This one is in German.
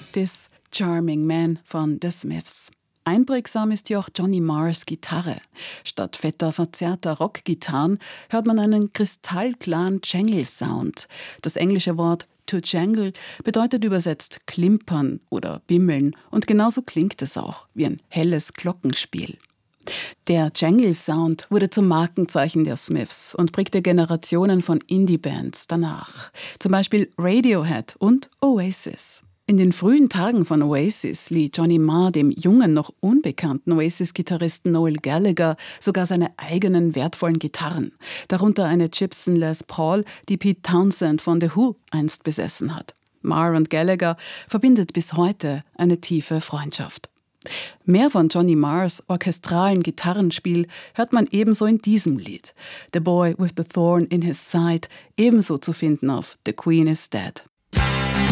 This Charming Man von The Smiths. Einprägsam ist hier auch Johnny Marrs Gitarre. Statt fetter, verzerrter Rockgitarren hört man einen kristallklaren Jangle-Sound. Das englische Wort to jangle bedeutet übersetzt klimpern oder bimmeln und genauso klingt es auch, wie ein helles Glockenspiel. Der Jangle-Sound wurde zum Markenzeichen der Smiths und prägte Generationen von Indie-Bands danach. Zum Beispiel Radiohead und Oasis. In den frühen Tagen von Oasis lieh Johnny Marr dem jungen, noch unbekannten Oasis-Gitarristen Noel Gallagher sogar seine eigenen wertvollen Gitarren, darunter eine Gibson Les Paul, die Pete Townshend von The Who einst besessen hat. Marr und Gallagher verbindet bis heute eine tiefe Freundschaft. Mehr von Johnny Marrs orchestralen Gitarrenspiel hört man ebenso in diesem Lied. The Boy with the Thorn in His Side, ebenso zu finden auf The Queen is Dead.